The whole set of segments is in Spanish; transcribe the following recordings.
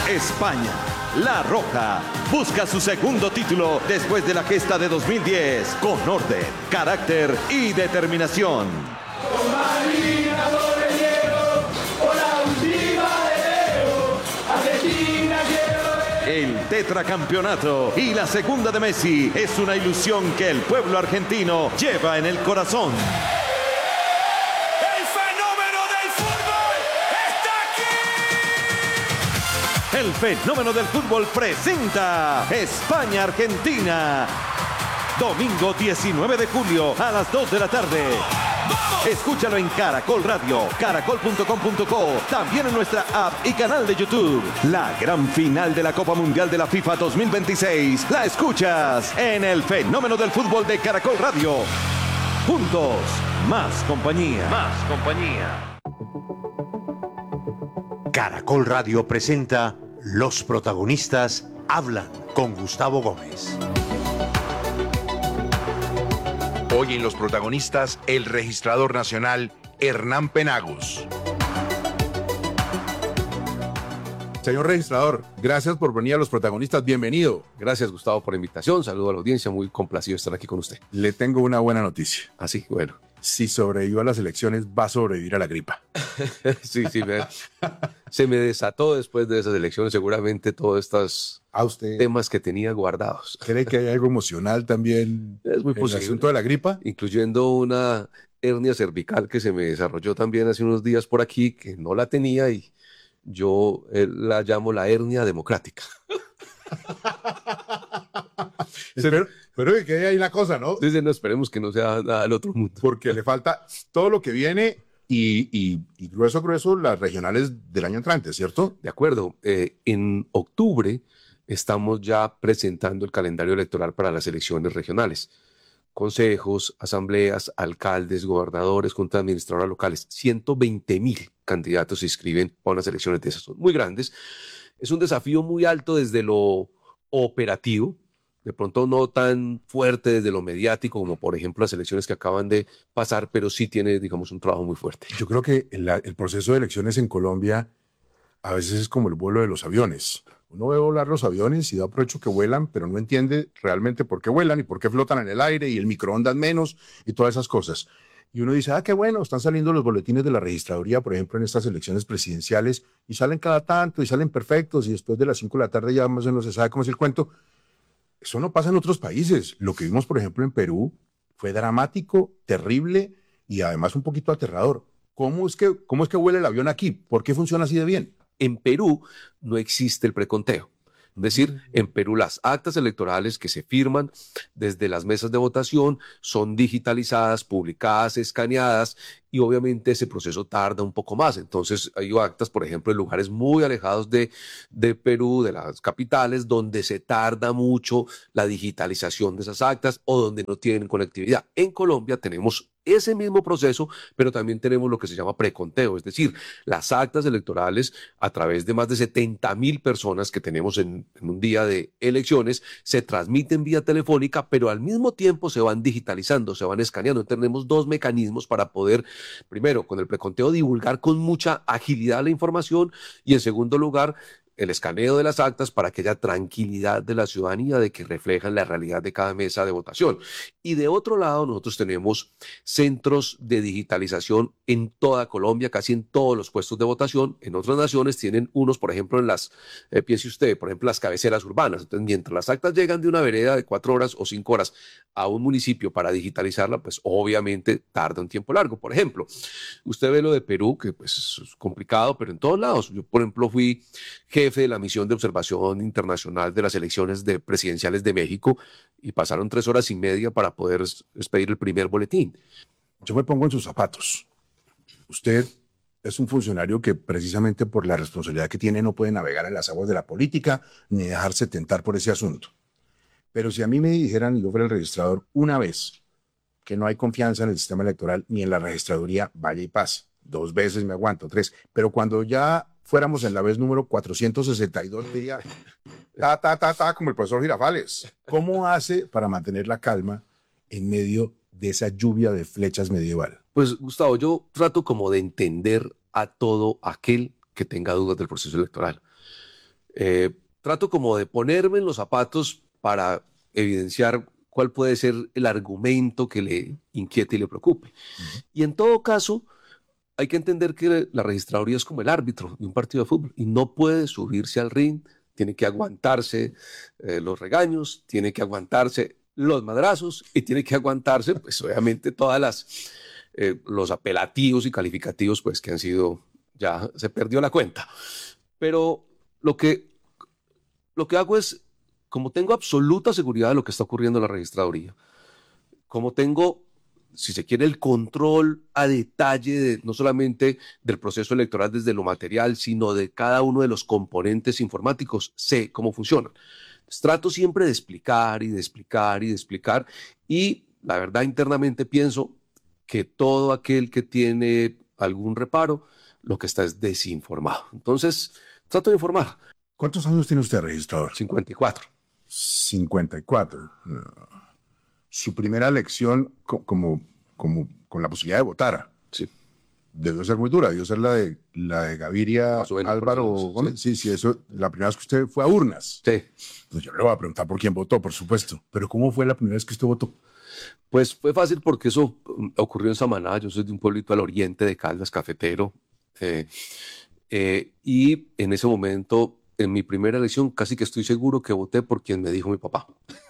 España, La Roja, busca su segundo título después de la gesta de 2010 con orden, carácter y determinación. El tetracampeonato y la segunda de Messi es una ilusión que el pueblo argentino lleva en el corazón. ¡El fenómeno del fútbol está aquí! El fenómeno del fútbol presenta España-Argentina. Domingo 19 de julio a las 2 de la tarde. Escúchalo en Caracol Radio, caracol.com.co, también en nuestra app y canal de YouTube. La gran final de la Copa Mundial de la FIFA 2026 la escuchas en el fenómeno del fútbol de Caracol Radio. Juntos, más compañía. Más compañía. Caracol Radio presenta Los protagonistas hablan con Gustavo Gómez. Hoy en Los protagonistas, el registrador nacional Hernán Penagos. Señor registrador, gracias por venir a Los protagonistas. Bienvenido. Gracias, Gustavo, por la invitación. Saludo a la audiencia. Muy complacido de estar aquí con usted. Le tengo una buena noticia. Así, bueno. Si sobrevivió a las elecciones, va a sobrevivir a la gripa. Sí, se me desató después de esas elecciones seguramente todos estos temas que tenía guardados. ¿Cree que hay algo emocional también es muy en posible, el asunto de la gripa? Incluyendo una hernia cervical que se me desarrolló también hace unos días por aquí, que no la tenía y yo la llamo la hernia democrática. Pero que hay una cosa, ¿no? Entonces, no esperemos que no sea nada del otro mundo. Porque le falta todo lo que viene y grueso las regionales del año entrante, ¿cierto? De acuerdo. En octubre estamos ya presentando el calendario electoral para las elecciones regionales. Consejos, asambleas, alcaldes, gobernadores, juntas administradoras locales. 120,000 candidatos se inscriben a unas elecciones de esas. Son muy grandes. Es un desafío muy alto desde lo operativo, de pronto no tan fuerte desde lo mediático como por ejemplo las elecciones que acaban de pasar, pero sí tiene, digamos, un trabajo muy fuerte. Yo creo que el proceso de elecciones en Colombia a veces es como el vuelo de los aviones. Uno ve volar los aviones y da por hecho que vuelan, pero no entiende realmente por qué vuelan y por qué flotan en el aire y el microondas menos y todas esas cosas. Y uno dice, qué bueno, están saliendo los boletines de la registraduría, por ejemplo, en estas elecciones presidenciales, y salen cada tanto, y salen perfectos, y después de las 5 de la tarde ya más o menos se sabe cómo es el cuento. Eso no pasa en otros países. Lo que vimos, por ejemplo, en Perú fue dramático, terrible, y además un poquito aterrador. ¿Cómo es que vuela el avión aquí? ¿Por qué funciona así de bien? En Perú no existe el preconteo. Es decir, en Perú las actas electorales que se firman desde las mesas de votación son digitalizadas, publicadas, escaneadas y obviamente ese proceso tarda un poco más. Entonces hay actas, por ejemplo, en lugares muy alejados de Perú, de las capitales, donde se tarda mucho la digitalización de esas actas o donde no tienen conectividad. En Colombia tenemos ese mismo proceso, pero también tenemos lo que se llama preconteo, es decir, las actas electorales a través de más de 70,000 personas que tenemos en un día de elecciones, se transmiten vía telefónica, pero al mismo tiempo se van digitalizando, se van escaneando. Tenemos dos mecanismos para poder, primero, con el preconteo divulgar con mucha agilidad la información y en segundo lugar, el escaneo de las actas para que haya tranquilidad de la ciudadanía de que reflejan la realidad de cada mesa de votación. Y de otro lado, nosotros tenemos centros de digitalización en toda Colombia, casi en todos los puestos de votación. En otras naciones tienen unos, por ejemplo, en las, piense usted, por ejemplo, las cabeceras urbanas. Entonces, mientras las actas llegan de una vereda de 4 horas o 5 horas a un municipio para digitalizarla, pues obviamente tarda un tiempo largo. Por ejemplo, usted ve lo de Perú, que pues es complicado, pero en todos lados. Yo, por ejemplo, fui jefe de la misión de observación internacional de las elecciones presidenciales de México y pasaron 3 horas y media para poder expedir el primer boletín. Yo me pongo en sus zapatos. Usted es un funcionario que precisamente por la responsabilidad que tiene no puede navegar en las aguas de la política ni dejarse tentar por ese asunto. Pero si a mí me dijeran, y yo fuera el registrador, una vez que no hay confianza en el sistema electoral ni en la registraduría, vaya y pase. 2 veces me aguanto, 3. Pero cuando ya fuéramos en la vez número 462, diría, como el profesor Girafales. ¿Cómo hace para mantener la calma en medio de esa lluvia de flechas medieval? Pues, Gustavo, yo trato como de entender a todo aquel que tenga dudas del proceso electoral. trato como de ponerme en los zapatos para evidenciar cuál puede ser el argumento que le inquiete y le preocupe. Y en todo caso, hay que entender que la registraduría es como el árbitro de un partido de fútbol y no puede subirse al ring, tiene que aguantarse los regaños, tiene que aguantarse los madrazos y tiene que aguantarse, pues obviamente, los apelativos y calificativos, pues que han sido, ya se perdió la cuenta. Pero lo que hago es, como tengo absoluta seguridad de lo que está ocurriendo en la registraduría, como tengo, si se quiere, el control a detalle no solamente del proceso electoral desde lo material, sino de cada uno de los componentes informáticos, sé cómo funcionan. Entonces, trato siempre de explicar y de explicar y de explicar, y la verdad internamente pienso que todo aquel que tiene algún reparo, lo que está es desinformado. Entonces, trato de informar. ¿Cuántos años tiene usted, registrador? 54. 54. Su primera elección como con la posibilidad de votar. Sí. Debió ser muy dura, debió ser la de Gaviria, Más o menos, Álvaro Gómez. Sí, eso, la primera vez que usted fue a urnas. Sí. Pues yo le voy a preguntar por quién votó, por supuesto. Pero ¿cómo fue la primera vez que usted votó? Pues fue fácil porque eso ocurrió en Samaná. Yo soy de un pueblito al oriente de Caldas, cafetero. Y en ese momento, en mi primera elección, casi que estoy seguro que voté por quien me dijo mi papá.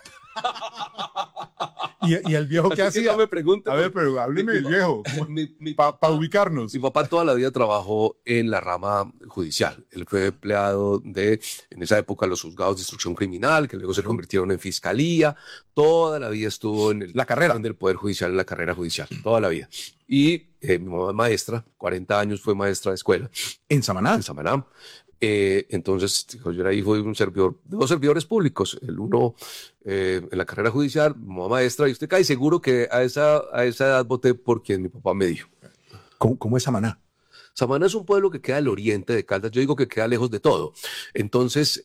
¿Y el viejo qué hacía? No me pregunte. A ver, pero hábleme del viejo, para ubicarnos. Mi papá toda la vida trabajó en la rama judicial. Él fue empleado en esa época, los juzgados de instrucción criminal, que luego se convirtieron en fiscalía. Toda la vida estuvo en la carrera del Poder Judicial, en la carrera judicial, toda la vida. Y mi mamá es maestra, 40 años fue maestra de escuela. ¿En Samaná? En Samaná. Entonces, yo era hijo de de dos servidores públicos, el uno en la carrera judicial, mi mamá maestra, y usted cae seguro que a esa edad voté por quien mi papá me dijo. ¿Cómo es Samaná? Samaná es un pueblo que queda al oriente de Caldas, yo digo que queda lejos de todo. Entonces,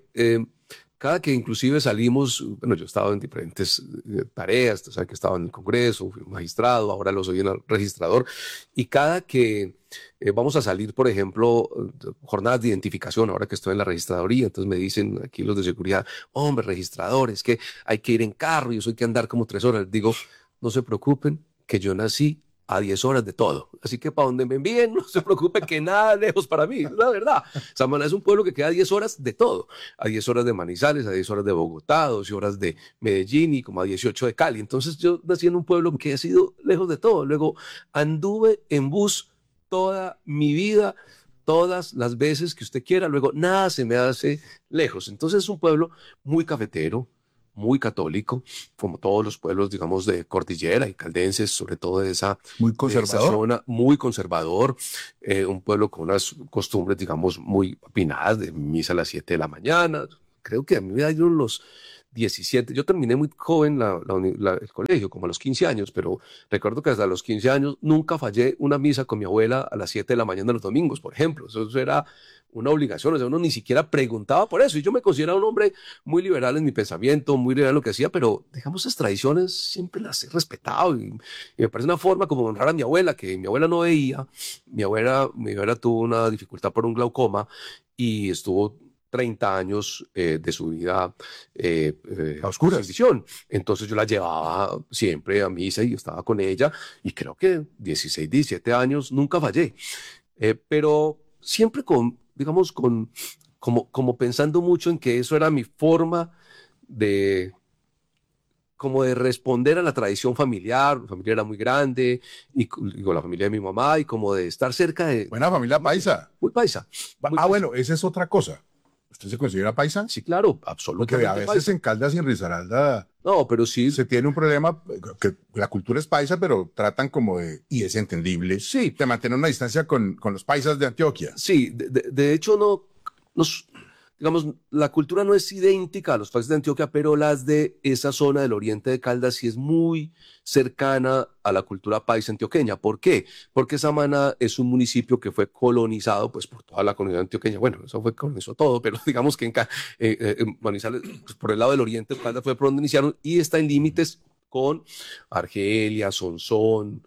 cada que inclusive salimos, bueno, yo estaba en diferentes tareas, o sea, que estaba en el Congreso, fui magistrado, ahora lo soy en el registrador, y cada que vamos a salir, por ejemplo, jornadas de identificación, ahora que estoy en la registraduría, entonces me dicen aquí los de seguridad, hombre, registrador, es que hay que ir en carro y eso hay que andar como 3 horas. Digo, no se preocupen, que yo nací a 10 horas de todo. Así que para donde me envíen, no se preocupe que nada lejos para mí, la verdad. Samaná es un pueblo que queda a 10 horas de todo. A 10 horas de Manizales, a 10 horas de Bogotá, a 12 horas de Medellín y como a 18 de Cali. Entonces yo nací en un pueblo que ha sido lejos de todo. Luego anduve en bus toda mi vida, todas las veces que usted quiera. Luego nada se me hace lejos. Entonces es un pueblo muy cafetero, muy católico, como todos los pueblos, digamos, de cordillera y caldenses, sobre todo de esa zona, muy conservador, un pueblo con unas costumbres, digamos, muy opinadas, de misa a las 7 de la mañana. Creo que a mí me dieron los 17, yo terminé muy joven el colegio, como a los 15 años, pero recuerdo que hasta los 15 años nunca fallé una misa con mi abuela a las 7 de la mañana los domingos, por ejemplo. Eso era una obligación, o sea, uno ni siquiera preguntaba por eso, y yo me consideraba un hombre muy liberal en mi pensamiento, muy liberal en lo que hacía, pero digamos, esas tradiciones siempre las he respetado, y me parece una forma como honrar a mi abuela, que mi abuela no veía. Mi abuela tuvo una dificultad por un glaucoma, y estuvo 30 años de su vida a oscuras. Entonces yo la llevaba siempre a misa y yo estaba con ella, y creo que 16, 17 años nunca fallé, pero siempre como pensando mucho en que eso era mi forma de responder a la tradición familiar. La familia era muy grande, y con la familia de mi mamá, y como de estar cerca de... Buena familia paisa. Muy paisa. Bueno, esa es otra cosa. ¿Usted se considera paisa? Sí, claro, absolutamente. Porque a veces paisa. En Caldas y en Risaralda... No, pero sí. Se tiene un problema, que la cultura es paisa, pero tratan como de, y es entendible, sí, de mantener una distancia con los paisas de Antioquia. Sí, de hecho digamos, la cultura no es idéntica a los países de Antioquia, pero las de esa zona del oriente de Caldas sí es muy cercana a la cultura paisa antioqueña. ¿Por qué? Porque Samaná es un municipio que fue colonizado pues por toda la comunidad antioqueña. Bueno, eso colonizó todo, pero digamos que en Manizales, pues, por el lado del oriente de Caldas fue por donde iniciaron, y está en límites con Argelia, Sonsón,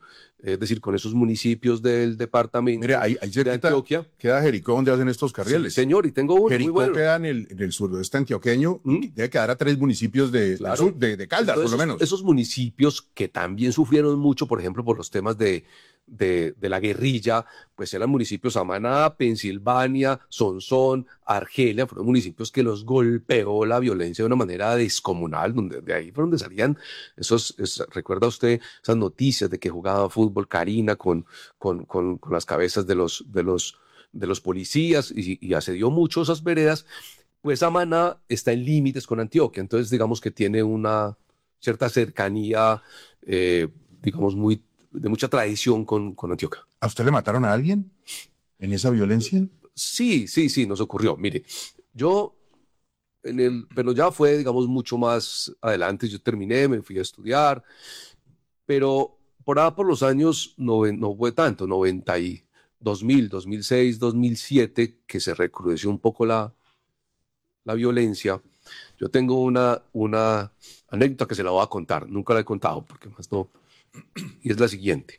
es decir, con esos municipios del departamento Mire, ahí de cerquita Antioquia. queda Jericó, donde hacen estos carriles. Sí, señor, y tengo uno Jericó muy bueno. queda en el suroeste antioqueño, y debe quedar a 3 municipios Claro. del sur, de Caldas, Entonces, por lo menos. esos municipios que también sufrieron mucho, por ejemplo, por los temas de la guerrilla, pues eran municipios Samaná, Pensilvania, Sonsón, Argelia, fueron municipios que los golpeó la violencia de una manera descomunal, donde de ahí fue donde salían recuerda usted esas noticias de que jugaba fútbol Karina con las cabezas de los policías y asedió mucho esas veredas. Pues Samaná está en límites con Antioquia, entonces digamos que tiene una cierta cercanía, digamos, de mucha tradición con Antioquia. ¿A usted le mataron a alguien en esa violencia? Sí, nos ocurrió. Mire, yo, pero ya fue, digamos, mucho más adelante. Yo terminé, me fui a estudiar, pero por los años, no fue tanto, 2000, 2006, 2007, que se recrudeció un poco la violencia. Yo tengo una anécdota que se la voy a contar, nunca la he contado, porque más no, y es la siguiente.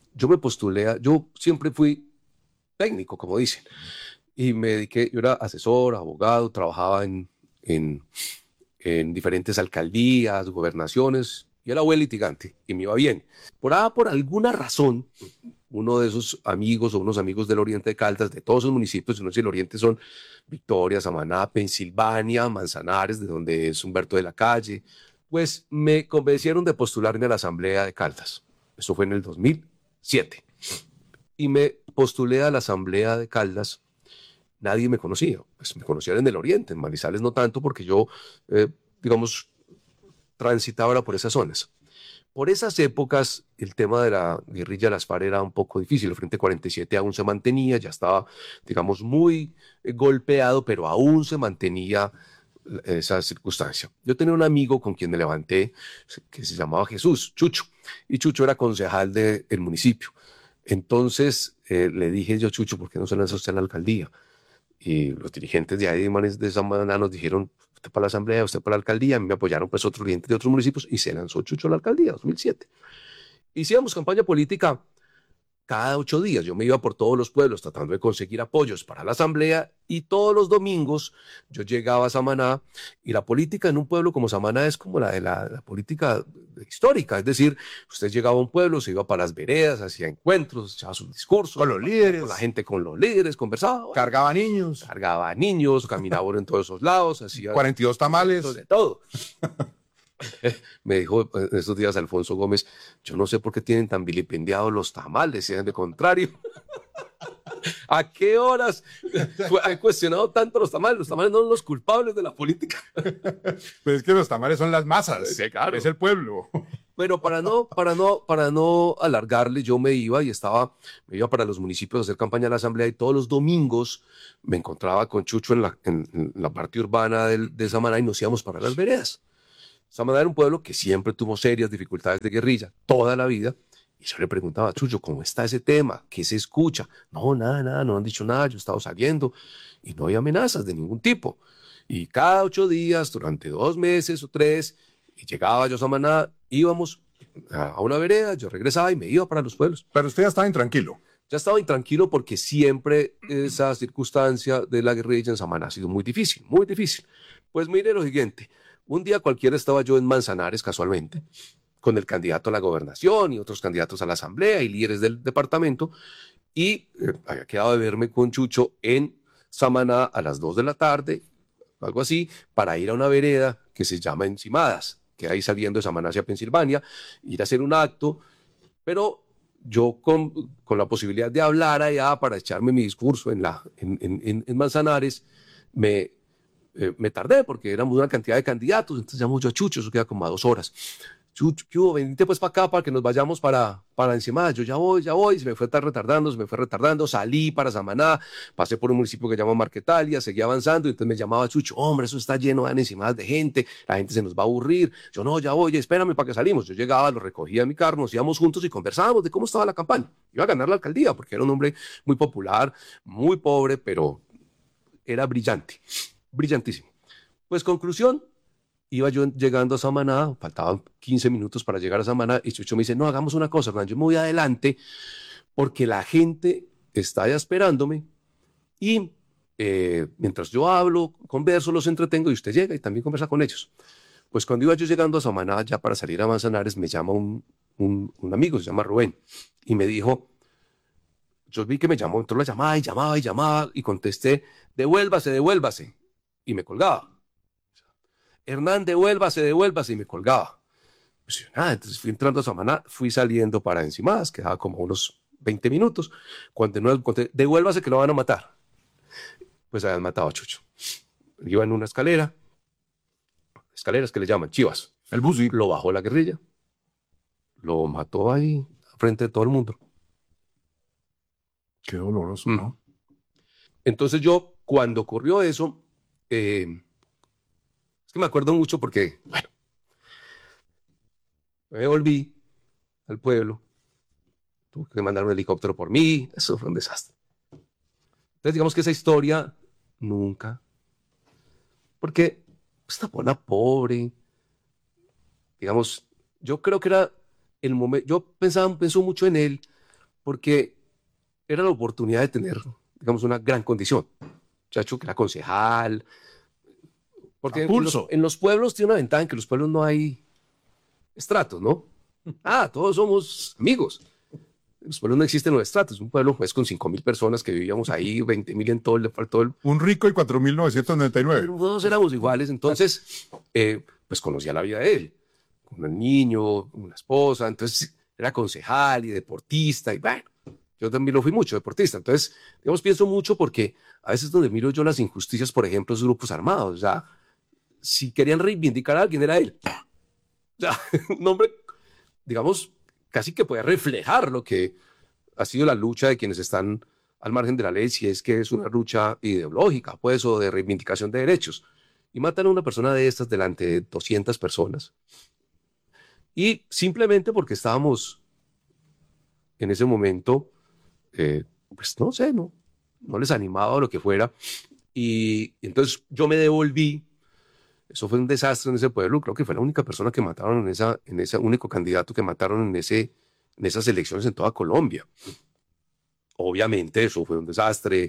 Yo siempre fui técnico, como dicen, y me dediqué, yo era asesor, abogado, trabajaba en diferentes alcaldías, gobernaciones, y era buen litigante, y me iba bien. Por alguna razón, uno de esos amigos o unos amigos del Oriente de Caldas, de todos esos municipios, no sé si el Oriente son Victoria, Samaná, Pensilvania, Manzanares, de donde es Humberto de la Calle, pues me convencieron de postularme a la Asamblea de Caldas. Eso fue en el 2007. Y me postulé a la Asamblea de Caldas. Nadie me conocía. Pues me conocían en el Oriente, en Manizales no tanto, porque yo, digamos, transitaba por esas zonas. Por esas épocas, el tema de la guerrilla de las FARC era un poco difícil. El Frente 47 aún se mantenía, ya estaba, digamos, muy golpeado, pero aún se mantenía esa circunstancia. Yo tenía un amigo con quien me levanté que se llamaba Jesús, Chucho, y Chucho era concejal del municipio. Entonces le dije yo, Chucho, ¿por qué no se lanza usted a la alcaldía? Y los dirigentes de ahí de Samaná nos dijeron, usted para la asamblea, usted para la alcaldía. A mí me apoyaron pues otros dirigentes de otros municipios y se lanzó Chucho a la alcaldía, 2007. Hicíamos campaña política cada 8 días. Yo me iba por todos los pueblos tratando de conseguir apoyos para la asamblea, y todos los domingos yo llegaba a Samaná, y la política en un pueblo como Samaná es como la política histórica, es decir, usted llegaba a un pueblo, se iba para las veredas, hacía encuentros, echaba sus discursos Con los líderes. con la gente, con los líderes, conversaba, Cargaba niños. caminaba en todos esos lados, hacía 42 tamales. de todo. Me dijo estos días Alfonso Gómez, yo no sé por qué tienen tan vilipendiados los tamales, si es de contrario. ¿A qué horas han cuestionado tanto los tamales? Los tamales no son los culpables de la política. Pues es que los tamales son las masas. Sí, claro. Es el pueblo. Pero para no alargarle, yo me iba para los municipios a hacer campaña a la asamblea, y todos los domingos me encontraba con Chucho en la parte urbana de Samaná, y nos íbamos para las veredas. Samaná era un pueblo que siempre tuvo serias dificultades de guerrilla toda la vida, y yo le preguntaba a Chucho, ¿cómo está ese tema? ¿Qué se escucha? No, nada, no han dicho nada, yo he estado saliendo y no hay amenazas de ningún tipo. Y cada 8 días, durante 2 meses o 3, y llegaba yo a Samaná, íbamos a una vereda, yo regresaba y me iba para los pueblos. Pero usted ya estaba intranquilo. Ya estaba intranquilo porque siempre esa circunstancia de la guerrilla en Samaná ha sido muy difícil, muy difícil. Pues mire lo siguiente. Un día cualquiera estaba yo en Manzanares, casualmente, con el candidato a la gobernación y otros candidatos a la asamblea y líderes del departamento, y había quedado de verme con Chucho en Samaná a las 2 de la tarde, algo así, para ir a una vereda que se llama Encimadas, que ahí saliendo de Samaná hacia Pensilvania, ir a hacer un acto, pero yo con la posibilidad de hablar allá para echarme mi discurso en Manzanares, me tardé porque éramos una cantidad de candidatos. Entonces llamó yo a Chucho, eso queda como a 2 horas. Chucho, ¿qué hubo? Venite pues para acá para que nos vayamos para Encimadas. Yo ya voy, se me fue retardando, salí para Samaná, pasé por un municipio que se llama Marquetalia, seguí avanzando, y entonces me llamaba Chucho, hombre, eso está lleno de Encimadas de gente, la gente se nos va a aburrir. Yo no, ya voy, espérame para que salimos. Yo llegaba, lo recogía en mi carro, nos íbamos juntos y conversábamos de cómo estaba la campaña. Iba a ganar la alcaldía porque era un hombre muy popular, muy pobre, pero era brillante, brillantísimo. Pues conclusión, iba yo llegando a Samaná, faltaban 15 minutos para llegar a Samaná, y Chucho me dice, no, hagamos una cosa, Hernán, yo me voy adelante porque la gente está ya esperándome y mientras yo hablo, converso, los entretengo y usted llega y también conversa con ellos. Pues cuando iba yo llegando a Samaná, ya para salir a Manzanares, me llama un amigo, se llama Rubén, y me dijo, yo vi que me llamó, entró la llamada y llamaba y llamaba, y contesté, devuélvase, devuélvase, y me colgaba. Hernán, devuélvase, devuélvase, y me colgaba. Pues nada, entonces fui entrando a Samaná, fui saliendo para Encimadas, quedaba como unos 20 minutos, cuando no devuélvase que lo van a matar. Pues habían matado a Chucho. Iba en una escalera, escaleras que le llaman chivas. El busi. Lo bajó la guerrilla, lo mató ahí, frente de todo el mundo. Qué doloroso, ¿no? Entonces yo, cuando ocurrió eso, es que me acuerdo mucho porque, bueno, me volví al pueblo, tuve que mandar un helicóptero por mí, eso fue un desastre. Entonces digamos que esa historia nunca, porque esta buena pobre, digamos, yo creo que era el momento, yo pensó mucho en él porque era la oportunidad de tener, digamos, una gran condición. Chacho que era concejal, porque en los pueblos tiene una ventaja en que en los pueblos no hay estratos, ¿no? Todos somos amigos. En los pueblos no existen los estratos. Un pueblo pues con 5.000 personas que vivíamos ahí, 20.000 en todo el... Un rico y 4.999. Todos éramos iguales. Entonces, pues conocía la vida de él. Con un niño, una esposa. Entonces, era concejal y deportista. Y bueno, yo también lo fui mucho, deportista. Entonces, digamos, pienso mucho porque a veces donde miro yo las injusticias, por ejemplo, los grupos armados. O sea, si querían reivindicar a alguien, era él. O sea, un hombre, digamos, casi que puede reflejar lo que ha sido la lucha de quienes están al margen de la ley, si es que es una lucha ideológica, pues, o de reivindicación de derechos. Y matan a una persona de estas delante de 200 personas. Y simplemente porque estábamos en ese momento, pues no sé, no les animaba o lo que fuera. Y entonces yo me devolví. Eso fue un desastre en ese pueblo. Creo que fue la única persona que mataron en ese único candidato que mataron en esas elecciones en toda Colombia. Obviamente eso fue un desastre.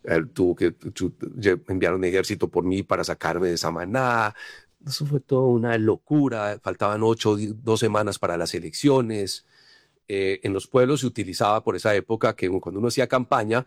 Enviaron ejército por mí para sacarme de Samaná. Eso fue toda una locura. Faltaban 2 semanas para las elecciones. En los pueblos se utilizaba por esa época que cuando uno hacía campaña,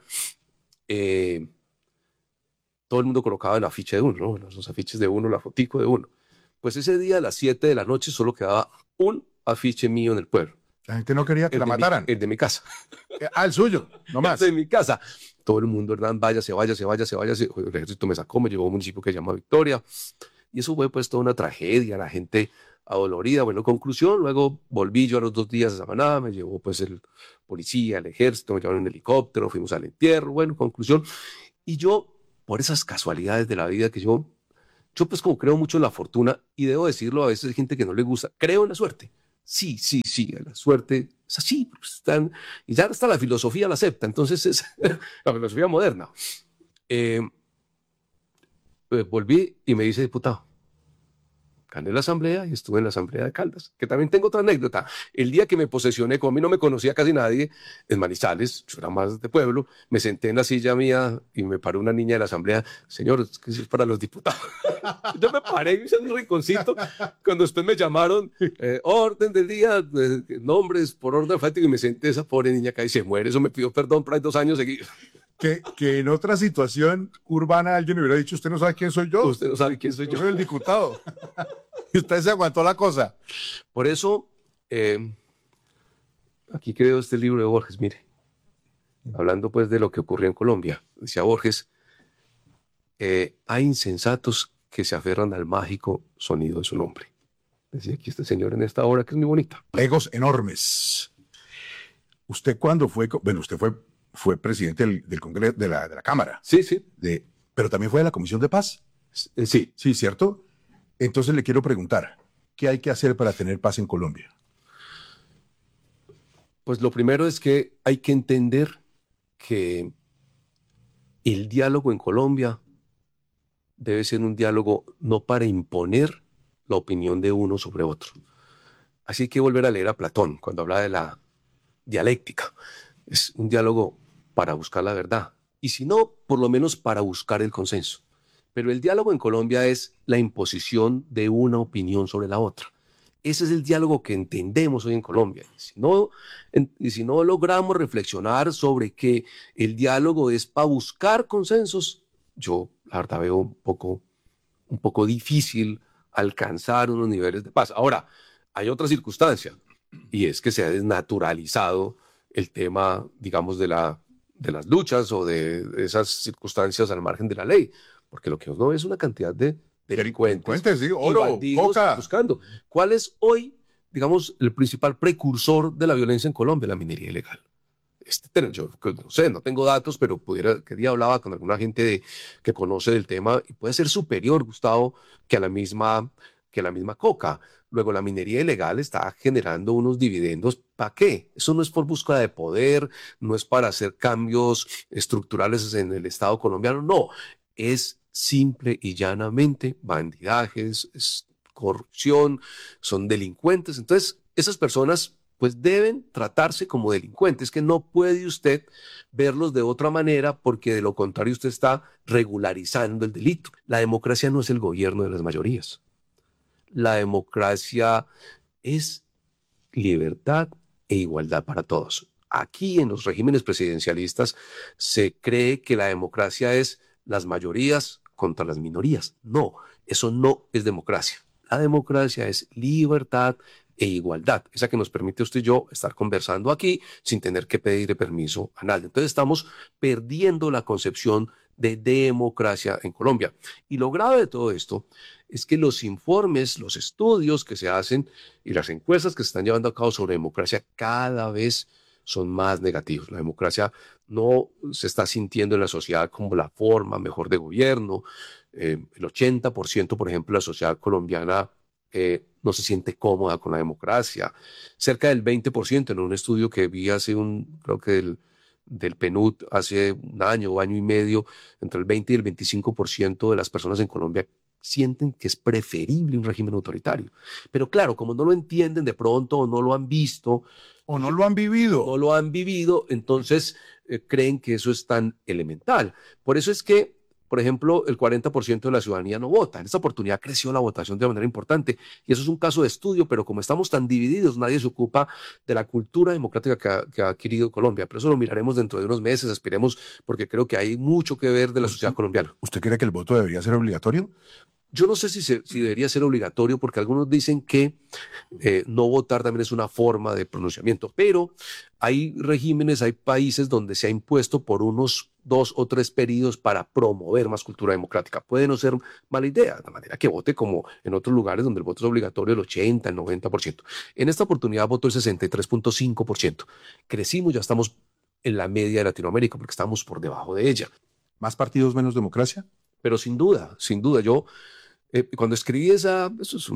todo el mundo colocaba el afiche de uno, ¿no? Los afiches de uno, la fotico de uno. Pues ese día a las 7 de la noche solo quedaba un afiche mío en el pueblo. La gente no quería que la mataran. El de mi casa. El suyo, no más. El de mi casa. Todo el mundo, Hernán, váyase. El ejército me sacó, me llevó a un municipio que se llama Victoria. Y eso fue pues toda una tragedia, la gente adolorida. Bueno, conclusión, luego volví yo a los 2 días a Samaná, me llevó pues el policía, el ejército, me llevaron en helicóptero, fuimos al entierro. Bueno, conclusión. Y yo, por esas casualidades de la vida que yo pues como creo mucho en la fortuna, y debo decirlo, a veces hay gente que no le gusta, creo en la suerte. Sí, la suerte es así, pues y ya hasta la filosofía la acepta, entonces es la filosofía moderna. Volví y me dice, diputado, gané la asamblea y estuve en la asamblea de Caldas, que también tengo otra anécdota. El día que me posesioné, como a mí no me conocía casi nadie, en Manizales, yo era más de pueblo, me senté en la silla mía y me paró una niña de la asamblea, señor, es que eso es para los diputados. Yo me paré y hice un rinconcito, cuando después me llamaron, orden del día, nombres por orden alfabético, y me senté, esa pobre niña acá y se muere, eso me pidió perdón por ahí 2 años seguidos. Que en otra situación urbana alguien me hubiera dicho, usted no sabe quién soy yo. Usted no sabe quién soy yo. Yo soy el diputado. Y usted se aguantó la cosa. Por eso, aquí creo este libro de Borges, mire, hablando pues de lo que ocurrió en Colombia, decía Borges, hay insensatos que se aferran al mágico sonido de su nombre. Decía aquí este señor en esta obra que es muy bonita. Egos enormes. ¿Usted cuándo fue? Bueno, usted fue presidente del Congreso, de la Cámara. Sí. Pero también fue de la Comisión de Paz. Sí. Sí, ¿cierto? Entonces le quiero preguntar, ¿qué hay que hacer para tener paz en Colombia? Pues lo primero es que hay que entender que el diálogo en Colombia debe ser un diálogo no para imponer, la opinión de uno sobre otro. Así hay que volver a leer a Platón cuando habla de la dialéctica. Es un diálogo para buscar la verdad. Y si no, por lo menos para buscar el consenso. Pero el diálogo en Colombia es la imposición de una opinión sobre la otra. Ese es el diálogo que entendemos hoy en Colombia. Y si no logramos reflexionar sobre que el diálogo es para buscar consensos, yo la verdad veo un poco difícil alcanzar unos niveles de paz. Ahora, hay otra circunstancia, y es que se ha desnaturalizado el tema, digamos, de las luchas o de esas circunstancias al margen de la ley, porque lo que uno ve es una cantidad de delincuentes, sí, y oro, bandidos coca. buscando. ¿Cuál es hoy, digamos, el principal precursor de la violencia en Colombia? La minería ilegal. Yo no sé, no tengo datos, pero que día hablaba con alguna gente que conoce del tema y puede ser superior, Gustavo, que la misma coca. Luego, la minería ilegal está generando unos dividendos. ¿Para qué? Eso no es por búsqueda de poder, no es para hacer cambios estructurales en el Estado colombiano, no. Es simple y llanamente bandidajes, es corrupción, son delincuentes. Entonces, esas personas pues deben tratarse como delincuentes, que no puede usted verlos de otra manera porque de lo contrario usted está regularizando el delito. La democracia no es el gobierno de las mayorías. La democracia es libertad e igualdad para todos. Aquí en los regímenes presidencialistas se cree que la democracia es las mayorías contra las minorías. No, eso no es democracia. La democracia es libertad e igualdad, esa que nos permite usted y yo estar conversando aquí sin tener que pedirle permiso a nadie. Entonces estamos perdiendo la concepción de democracia en Colombia. Y lo grave de todo esto es que los informes, los estudios que se hacen y las encuestas que se están llevando a cabo sobre democracia cada vez son más negativos. La democracia no se está sintiendo en la sociedad como la forma mejor de gobierno. El 80%, por ejemplo, de la sociedad colombiana no se siente cómoda con la democracia. Cerca del 20% en un estudio que vi creo que del PNUD hace un año o año y medio, entre el 20 y el 25% de las personas en Colombia sienten que es preferible un régimen autoritario. Pero claro, como no lo entienden de pronto o no lo han visto, O no lo han vivido. no lo han vivido, entonces creen que eso es tan elemental. Por eso es que, por ejemplo, el 40% de la ciudadanía no vota. En esta oportunidad creció la votación de manera importante y eso es un caso de estudio, pero como estamos tan divididos, nadie se ocupa de la cultura democrática que ha adquirido Colombia. Pero eso lo miraremos dentro de unos meses, esperemos, porque creo que hay mucho que ver de la sociedad colombiana. ¿Usted cree que el voto debería ser obligatorio? Yo no sé si debería ser obligatorio, porque algunos dicen que no votar también es una forma de pronunciamiento, pero hay regímenes, hay países donde se ha impuesto por unos 2 o 3 periodos para promover más cultura democrática. Puede no ser mala idea, de manera que vote como en otros lugares donde el voto es obligatorio el 80, el 90%. En esta oportunidad votó el 63.5%. Crecimos, ya estamos en la media de Latinoamérica porque estamos por debajo de ella. ¿Más partidos, menos democracia? Pero sin duda, yo cuando escribí eso es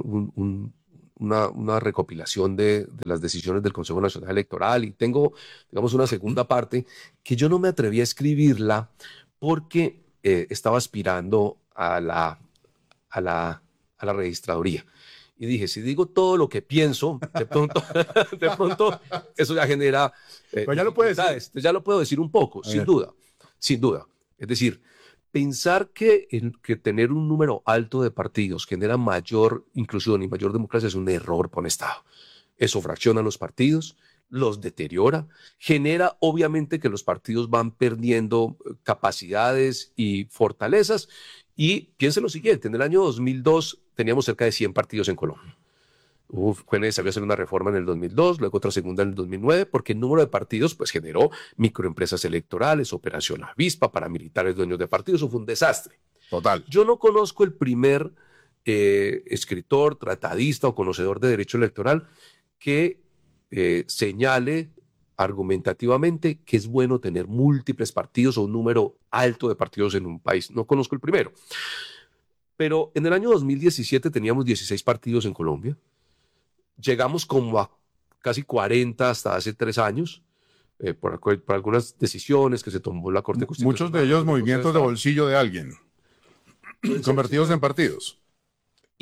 una recopilación de las decisiones del Consejo Nacional Electoral y tengo, digamos, una segunda parte que yo no me atreví a escribirla porque estaba aspirando a la registraduría. Y dije, si digo todo lo que pienso, de pronto eso ya genera... Pero ya lo puede decir. Ya lo puedo decir un poco, sin duda. Es decir, pensar que tener un número alto de partidos genera mayor inclusión y mayor democracia es un error para un Estado. Eso fracciona los partidos, los deteriora, genera obviamente que los partidos van perdiendo capacidades y fortalezas. Y piensen lo siguiente, en el año 2002 teníamos cerca de 100 partidos en Colombia. Fue necesario hacer una reforma en el 2002, luego otra segunda en el 2009, porque el número de partidos pues generó microempresas electorales, Operación Avispa, paramilitares dueños de partidos, eso fue un desastre. Total. Yo no conozco el primer escritor, tratadista o conocedor de derecho electoral que señale argumentativamente que es bueno tener múltiples partidos o un número alto de partidos en un país. No conozco el primero. Pero en el año 2017 teníamos 16 partidos en Colombia. Llegamos como a casi 40 hasta hace 3 años, por algunas decisiones que se tomó la Corte Constitucional. Muchos de ellos movimientos de bolsillo de alguien, convertidos en partidos. Y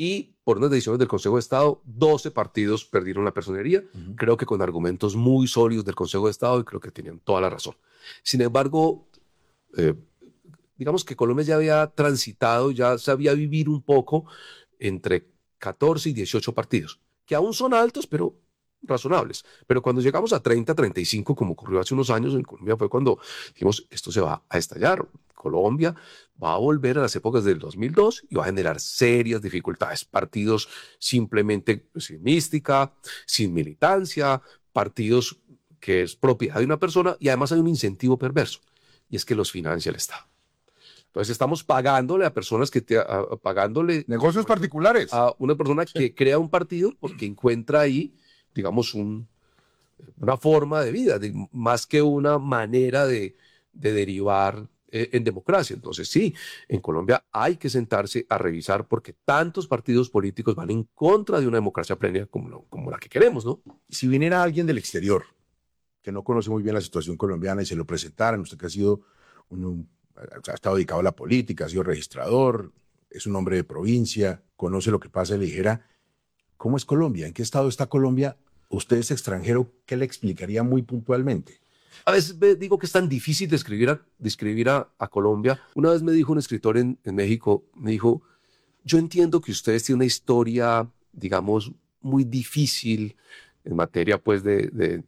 por unas decisiones del Consejo de Estado, 12 partidos perdieron la personería, creo que con argumentos muy sólidos del Consejo de Estado, y creo que tenían toda la razón. Sin embargo, digamos que Colombia ya había transitado, ya sabía vivir un poco entre 14 y 18 partidos, que aún son altos, pero razonables. Pero cuando llegamos a 30, 35, como ocurrió hace unos años en Colombia, fue cuando dijimos, esto se va a estallar. Colombia va a volver a las épocas del 2002 y va a generar serias dificultades. Partidos simplemente sin mística, sin militancia, partidos que es propiedad de una persona, y además hay un incentivo perverso, y es que los financia el Estado. Entonces estamos pagándole a personas pagándole Negocios particulares. a una persona que crea un partido porque encuentra ahí, digamos, una forma de vida, más que una manera de derivar en democracia. Entonces sí, en Colombia hay que sentarse a revisar, porque tantos partidos políticos van en contra de una democracia plena como la que queremos, ¿no? Si viniera alguien del exterior que no conoce muy bien la situación colombiana y se lo presentaran, usted que ha sido ha estado dedicado a la política, ha sido registrador, es un hombre de provincia, conoce lo que pasa, y le dijera, ¿cómo es Colombia? ¿En qué estado está Colombia? Usted es extranjero, ¿qué le explicaría muy puntualmente? A veces digo que es tan difícil describir a Colombia. Una vez me dijo un escritor en México, me dijo, yo entiendo que ustedes tienen una historia, digamos, muy difícil en materia, pues, de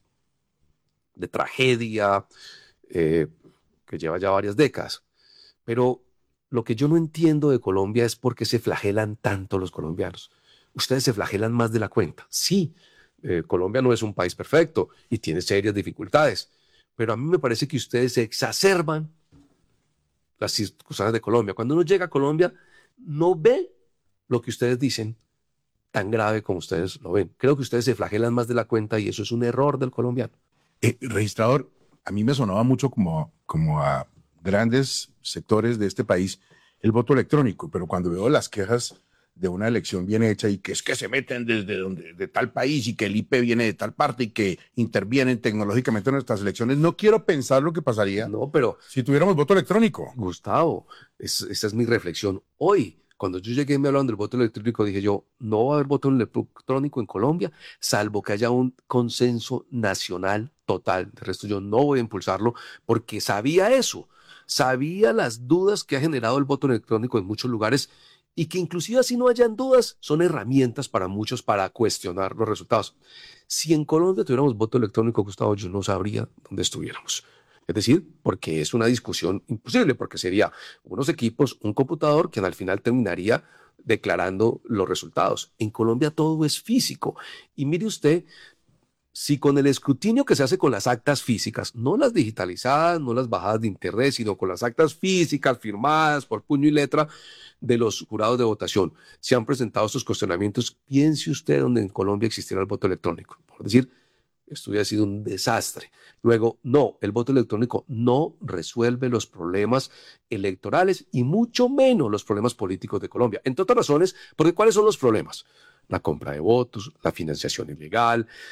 tragedia, que lleva ya varias décadas. Pero lo que yo no entiendo de Colombia es por qué se flagelan tanto los colombianos. Ustedes se flagelan más de la cuenta. Sí, Colombia no es un país perfecto y tiene serias dificultades, pero a mí me parece que ustedes se exacerban las circunstancias de Colombia. Cuando uno llega a Colombia, no ve lo que ustedes dicen tan grave como ustedes lo ven. Creo que ustedes se flagelan más de la cuenta, y eso es un error del colombiano. Registrador, a mí me sonaba mucho como a grandes sectores de este país el voto electrónico, pero cuando veo las quejas de una elección bien hecha, y que es que se meten de tal país, y que el IP viene de tal parte, y que intervienen tecnológicamente en nuestras elecciones, no quiero pensar lo que pasaría No, pero si tuviéramos voto electrónico. Gustavo, esa es mi reflexión. Hoy, cuando yo llegué y me hablaban del voto electrónico, dije yo, no va a haber voto electrónico en Colombia, salvo que haya un consenso nacional total. De resto, yo no voy a impulsarlo, porque sabía eso, sabía las dudas que ha generado el voto electrónico en muchos lugares, y que inclusive así no hayan dudas, son herramientas para muchos para cuestionar los resultados. Si en Colombia tuviéramos voto electrónico, Gustavo, yo no sabría dónde estuviéramos. Es decir, porque es una discusión imposible, porque sería unos equipos, un computador, que al final terminaría declarando los resultados. En Colombia todo es físico. Y mire usted, si con el escrutinio que se hace con las actas físicas, no las digitalizadas, no las bajadas de internet, sino con las actas físicas firmadas por puño y letra de los jurados de votación, se han presentado estos cuestionamientos, piense usted donde en Colombia existiera el voto electrónico. Por decir, esto hubiera sido un desastre. Luego, no, el voto electrónico no resuelve los problemas electorales, y mucho menos los problemas políticos de Colombia. Entre otras razones, porque ¿cuáles son los problemas? La compra de votos, la financiación ilegal,